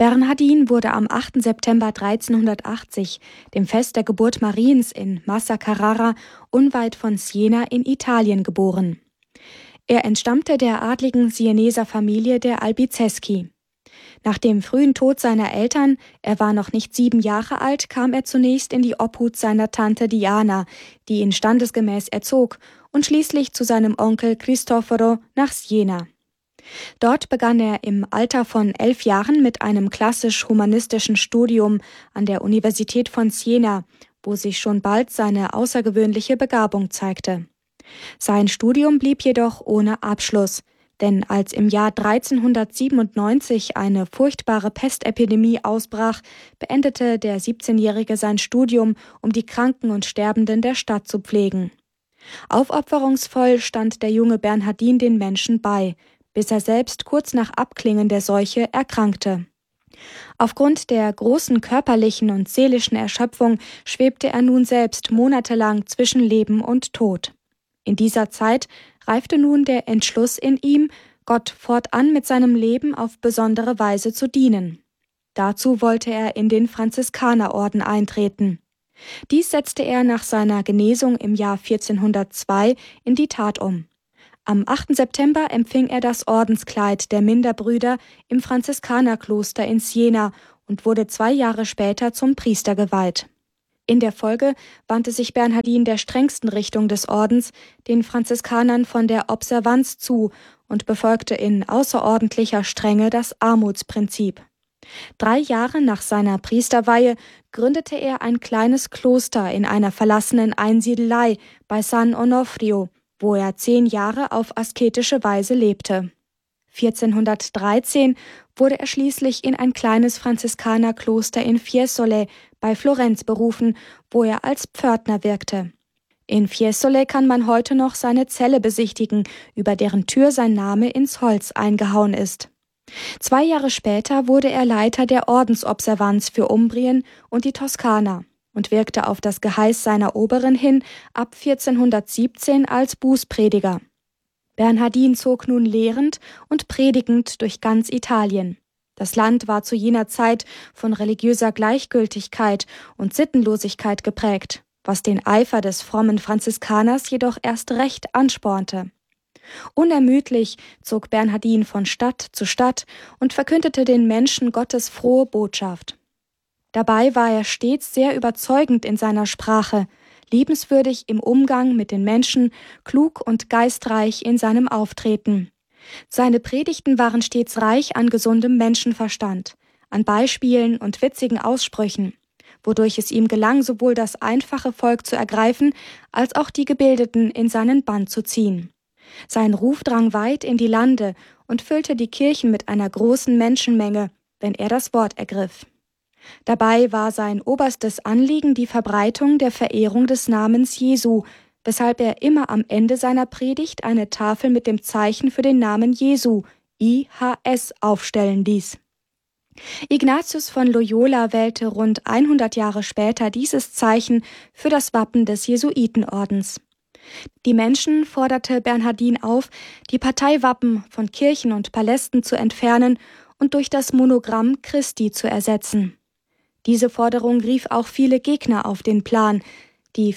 Bernhardin wurde am 8. September 1380, dem Fest der Geburt Mariens in Massa Carrara, unweit von Siena in Italien, geboren. Er entstammte der adligen Sieneser Familie der Albizeschi. Nach dem frühen Tod seiner Eltern, er war noch nicht 7 Jahre alt, kam er zunächst in die Obhut seiner Tante Diana, die ihn standesgemäß erzog, und schließlich zu seinem Onkel Cristoforo nach Siena. Dort begann er im Alter von 11 Jahren mit einem klassisch-humanistischen Studium an der Universität von Siena, wo sich schon bald seine außergewöhnliche Begabung zeigte. Sein Studium blieb jedoch ohne Abschluss, denn als im Jahr 1397 eine furchtbare Pestepidemie ausbrach, beendete der 17-Jährige sein Studium, um die Kranken und Sterbenden der Stadt zu pflegen. Aufopferungsvoll stand der junge Bernhardin den Menschen bei, bis er selbst kurz nach Abklingen der Seuche erkrankte. Aufgrund der großen körperlichen und seelischen Erschöpfung schwebte er nun selbst monatelang zwischen Leben und Tod. In dieser Zeit reifte nun der Entschluss in ihm, Gott fortan mit seinem Leben auf besondere Weise zu dienen. Dazu wollte er in den Franziskanerorden eintreten. Dies setzte er nach seiner Genesung im Jahr 1402 in die Tat um. Am 8. September empfing er das Ordenskleid der Minderbrüder im Franziskanerkloster in Siena und wurde 2 Jahre später zum Priester geweiht. In der Folge wandte sich Bernhardin der strengsten Richtung des Ordens, den Franziskanern von der Observanz, zu und befolgte in außerordentlicher Strenge das Armutsprinzip. 3 Jahre nach seiner Priesterweihe gründete er ein kleines Kloster in einer verlassenen Einsiedelei bei San Onofrio, wo er 10 Jahre auf asketische Weise lebte. 1413 wurde er schließlich in ein kleines Franziskanerkloster in Fiesole bei Florenz berufen, wo er als Pförtner wirkte. In Fiesole kann man heute noch seine Zelle besichtigen, über deren Tür sein Name ins Holz eingehauen ist. 2 Jahre später wurde er Leiter der Ordensobservanz für Umbrien und die Toskana und wirkte auf das Geheiß seiner Oberin hin ab 1417 als Bußprediger. Bernhardin zog nun lehrend und predigend durch ganz Italien. Das Land war zu jener Zeit von religiöser Gleichgültigkeit und Sittenlosigkeit geprägt, was den Eifer des frommen Franziskaners jedoch erst recht anspornte. Unermüdlich zog Bernhardin von Stadt zu Stadt und verkündete den Menschen Gottes frohe Botschaft. Dabei war er stets sehr überzeugend in seiner Sprache, liebenswürdig im Umgang mit den Menschen, klug und geistreich in seinem Auftreten. Seine Predigten waren stets reich an gesundem Menschenverstand, an Beispielen und witzigen Aussprüchen, wodurch es ihm gelang, sowohl das einfache Volk zu ergreifen, als auch die Gebildeten in seinen Bann zu ziehen. Sein Ruf drang weit in die Lande und füllte die Kirchen mit einer großen Menschenmenge, wenn er das Wort ergriff. Dabei war sein oberstes Anliegen die Verbreitung der Verehrung des Namens Jesu, weshalb er immer am Ende seiner Predigt eine Tafel mit dem Zeichen für den Namen Jesu, IHS, aufstellen ließ. Ignatius von Loyola wählte rund 100 Jahre später dieses Zeichen für das Wappen des Jesuitenordens. Die Menschen forderte Bernhardin auf, die Parteiwappen von Kirchen und Palästen zu entfernen und durch das Monogramm Christi zu ersetzen. Diese Forderung rief auch viele Gegner auf den Plan, die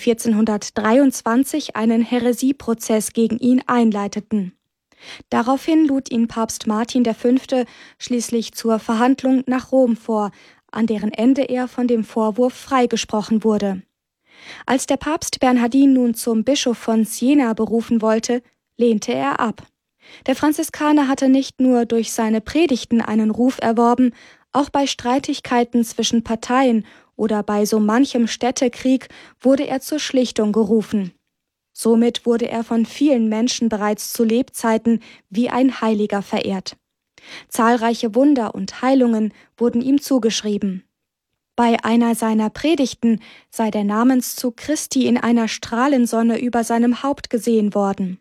1423 einen Häresieprozess gegen ihn einleiteten. Daraufhin lud ihn Papst Martin V. schließlich zur Verhandlung nach Rom vor, an deren Ende er von dem Vorwurf freigesprochen wurde. Als der Papst Bernhardin nun zum Bischof von Siena berufen wollte, lehnte er ab. Der Franziskaner hatte nicht nur durch seine Predigten einen Ruf erworben, auch bei Streitigkeiten zwischen Parteien oder bei so manchem Städtekrieg wurde er zur Schlichtung gerufen. Somit wurde er von vielen Menschen bereits zu Lebzeiten wie ein Heiliger verehrt. Zahlreiche Wunder und Heilungen wurden ihm zugeschrieben. Bei einer seiner Predigten sei der Namenszug Christi in einer Strahlensonne über seinem Haupt gesehen worden.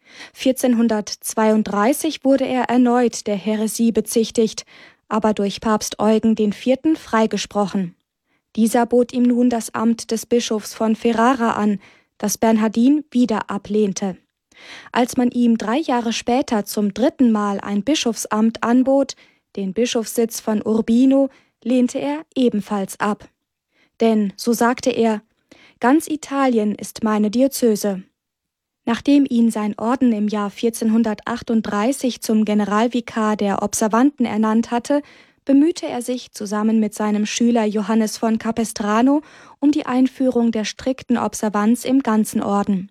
1432 wurde er erneut der Häresie bezichtigt, aber durch Papst Eugen IV. Freigesprochen. Dieser bot ihm nun das Amt des Bischofs von Ferrara an, das Bernhardin wieder ablehnte. Als man ihm 3 Jahre später zum 3. Mal ein Bischofsamt anbot, den Bischofssitz von Urbino, lehnte er ebenfalls ab. Denn, so sagte er, ganz Italien ist meine Diözese. Nachdem ihn sein Orden im Jahr 1438 zum Generalvikar der Observanten ernannt hatte, bemühte er sich zusammen mit seinem Schüler Johannes von Capestrano um die Einführung der strikten Observanz im ganzen Orden.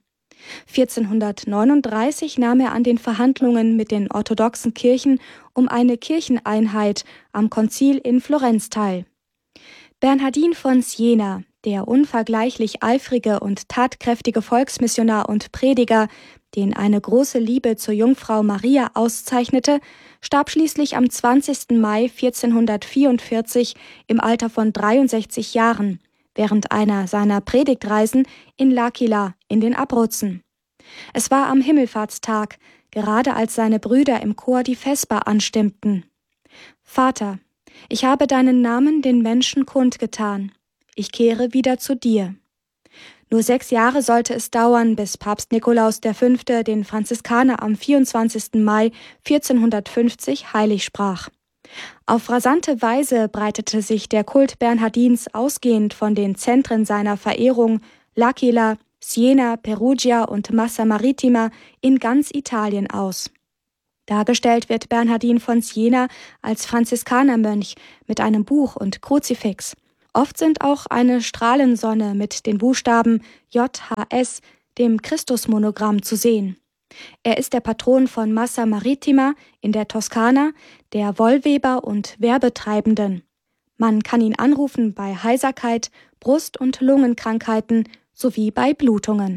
1439 nahm er an den Verhandlungen mit den orthodoxen Kirchen um eine Kircheneinheit am Konzil in Florenz teil. Bernhardin von Siena, der unvergleichlich eifrige und tatkräftige Volksmissionar und Prediger, den eine große Liebe zur Jungfrau Maria auszeichnete, starb schließlich am 20. Mai 1444 im Alter von 63 Jahren, während einer seiner Predigtreisen in L'Aquila in den Abruzzen. Es war am Himmelfahrtstag, gerade als seine Brüder im Chor die Vesper anstimmten. Vater, ich habe deinen Namen den Menschen kundgetan. Ich kehre wieder zu dir. Nur 6 Jahre sollte es dauern, bis Papst Nikolaus V. den Franziskaner am 24. Mai 1450 heilig sprach. Auf rasante Weise breitete sich der Kult Bernhardins ausgehend von den Zentren seiner Verehrung L'Aquila, Siena, Perugia und Massa Marittima in ganz Italien aus. Dargestellt wird Bernhardin von Siena als Franziskanermönch mit einem Buch und Kruzifix. Oft sind auch eine Strahlensonne mit den Buchstaben JHS, dem Christusmonogramm, zu sehen. Er ist der Patron von Massa Marittima in der Toskana, der Wollweber und Werbetreibenden. Man kann ihn anrufen bei Heiserkeit, Brust- und Lungenkrankheiten sowie bei Blutungen.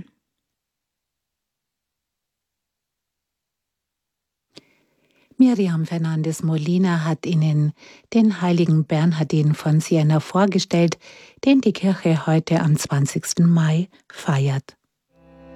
Miriam Fernandes Molina hat Ihnen den heiligen Bernhardin von Siena vorgestellt, den die Kirche heute am 20. Mai feiert.